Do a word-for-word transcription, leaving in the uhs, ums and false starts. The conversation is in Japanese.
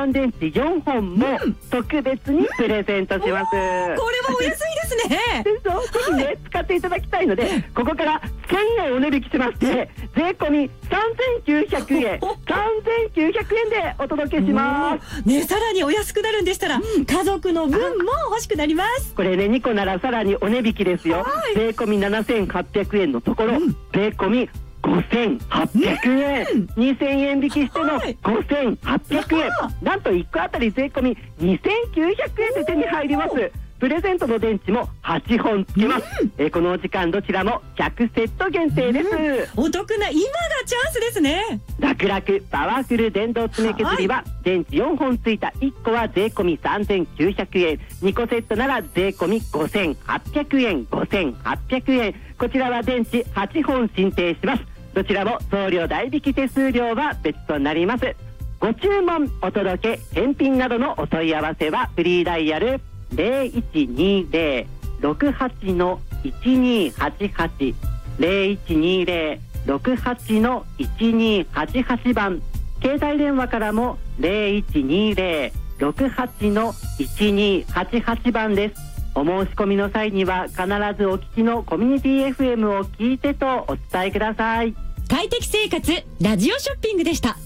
乾電池よんほんも特別にプレゼントします。これはお安いですね。 ぜひね、はい、使っていただきたいので、ここからせんえんお値引きしまして、税込みさんぜんきゅうひゃくえんさんぜんきゅうひゃくえんでお届けしますね。さらにお安くなるんでしたら、うん、家族の分も欲しくなります。 これね、にこならさらにお値引きですよ。税込みななせんはっぴゃくえんのところ、うん、税込みごせんはっぴゃくえん、うん、にせんえん引きしてのごせんはっぴゃくえん、なんといっこあたり税込みにせんきゅうひゃくえんで手に入ります。プレゼントの電池もはっぽんつきます、うん、えこのお時間どちらもひゃくセット限定です、 うん、お得な今がチャンスですね。 楽々パワフル電動爪削りは、はい、電池よんほんついたいっこは税込みさんぜんきゅうひゃくえん、にこセットなら税込みごせんはっぴゃくえんごせんはっぴゃくえん、こちらは電池はちほん進呈します。どちらも送料代引き手数料は別となります。ご注文お届け返品などのお問い合わせはフリーダイヤルゼロいちにゼロ ろくはちのいちにはちはち ゼロいちにゼロ ろくはちのいちにはちはち番、携帯電話からもゼロいちにゼロ ろくはちのいちにはちはち番です。お申し込みの際には必ずお聞きのコミュニティ エフエム を聞いてとお伝えください。 快適生活ラジオショッピングでした。